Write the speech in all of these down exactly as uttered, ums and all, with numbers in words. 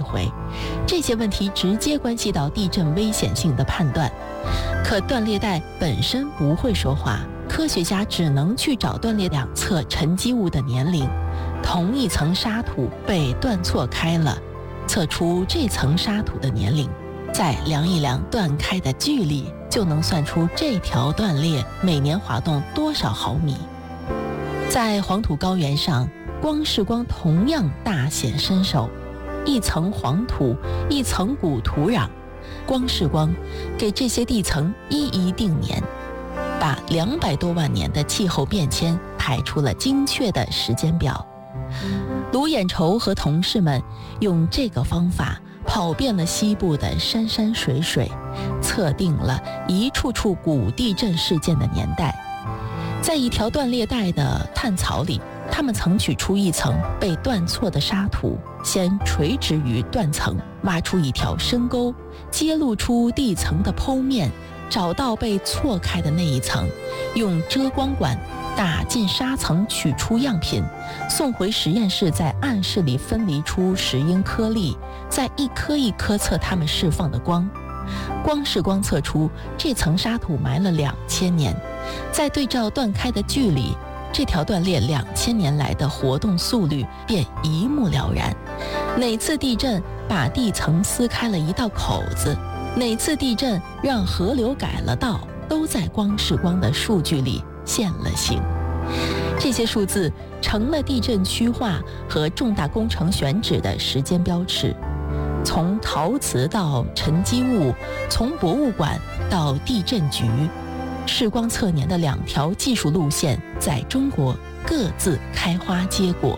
回，这些问题直接关系到地震危险性的判断。可断裂带本身不会说话，科学家只能去找断裂两侧沉积物的年龄，同一层沙土被断错开了，测出这层沙土的年龄，再量一量断开的距离，就能算出这条断裂每年滑动多少毫米。在黄土高原上，光视光同样大显身手，一层黄土，一层古土壤，光视光给这些地层一一定年，把两百多万年的气候变迁排出了精确的时间表。卢衍筹和同事们用这个方法跑遍了西部的山山水水，测定了一处处古地震事件的年代。在一条断裂带的探槽里，他们曾取出一层被断错的沙土，先垂直于断层，挖出一条深沟，揭露出地层的剖面，找到被错开的那一层，用遮光管打进沙层，取出样品，送回实验室，在暗室里分离出石英颗粒，再一颗一颗测它们释放的光。光视光测出这层沙土埋了两千年，再对照断开的距离，这条断裂两千年来的活动速率便一目了然。哪次地震把地层撕开了一道口子，哪次地震让河流改了道，都在光视光的数据里现了形。这些数字成了地震区划和重大工程选址的时间标尺。从陶瓷到沉积物，从博物馆到地震局，视光测年的两条技术路线在中国各自开花结果。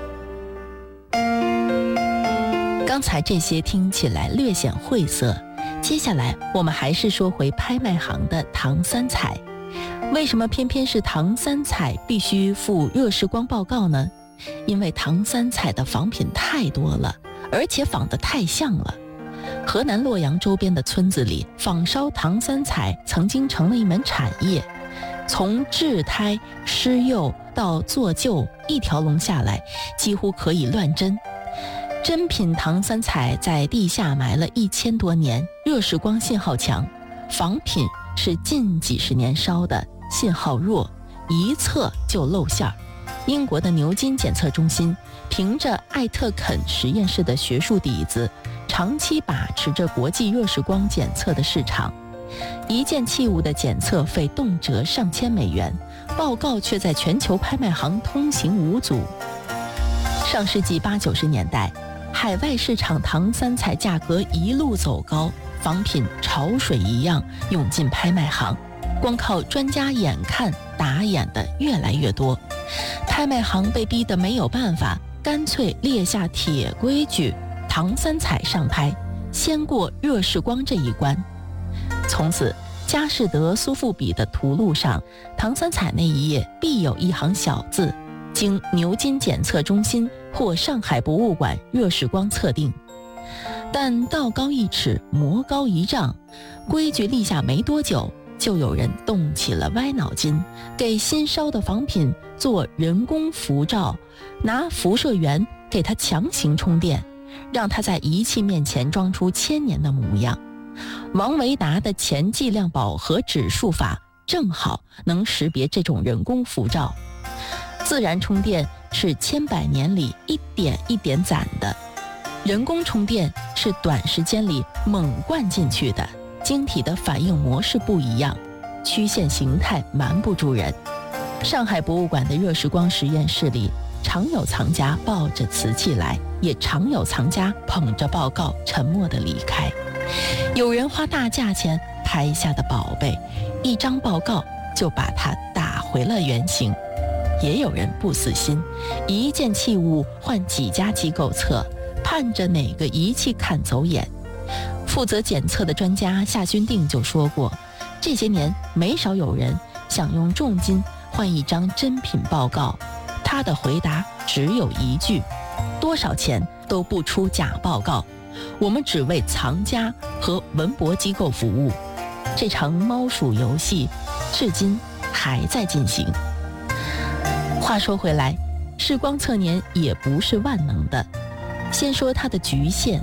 刚才这些听起来略显晦涩，接下来我们还是说回拍卖行的唐三彩。为什么偏偏是唐三彩必须附热视光报告呢？因为唐三彩的仿品太多了，而且仿得太像了。河南洛阳周边的村子里，仿烧唐三彩曾经成了一门产业，从制胎、施釉到做旧，一条龙下来，几乎可以乱真。真品唐三彩在地下埋了一千多年，热视光信号强；仿品是近几十年烧的，信号弱，一测就露馅儿。英国的牛津检测中心凭着艾特肯实验室的学术底子，长期把持着国际热视光检测的市场。一件器物的检测费动辄上千美元，报告却在全球拍卖行通行无阻。上世纪八九十年代，海外市场唐三彩价格一路走高，仿品潮水一样涌进拍卖行，光靠专家眼看打眼的越来越多。拍卖行被逼得没有办法，干脆列下铁规矩，唐三彩上拍，先过热视光这一关。从此，佳士得、苏富比的图录上，唐三彩那一页必有一行小字：经牛津检测中心或上海博物馆热视光测定。但道高一尺，魔高一丈，规矩立下没多久，就有人动起了歪脑筋，给新烧的仿品做人工辐照，拿辐射源给它强行充电，让它在仪器面前装出千年的模样。王维达的前计量饱和指数法正好能识别这种人工辐照。自然充电是千百年里一点一点攒的，人工充电是短时间里猛灌进去的，晶体的反应模式不一样，曲线形态瞒不住人。上海博物馆的热视光实验室里，常有藏家抱着瓷器来，也常有藏家捧着报告沉默地离开。有人花大价钱拍下的宝贝，一张报告就把它打回了原形。也有人不死心，一件器物换几家机构测，盼着哪个仪器看走眼。负责检测的专家夏君定就说过，这些年没少有人想用重金换一张真品报告，他的回答只有一句：多少钱都不出假报告，我们只为藏家和文博机构服务。这场猫鼠游戏至今还在进行。话说回来，视光测年也不是万能的。先说它的局限，